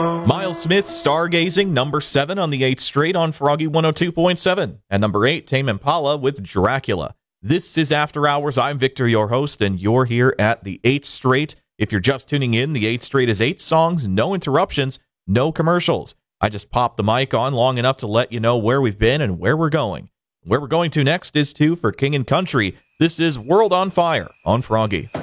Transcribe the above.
Miles Smith, Stargazing, number 7 on the 8th straight on Froggy 102.7. And number 8, Tame Impala with Dracula. This is After Hours. I'm Victor, your host, and you're here at the 8th straight. If you're just tuning in, the 8th straight is 8 songs, no interruptions, no commercials. I just popped the mic on long enough to let you know where we've been and where we're going. Where we're going to next is to For King and Country. This is World on Fire on Froggy.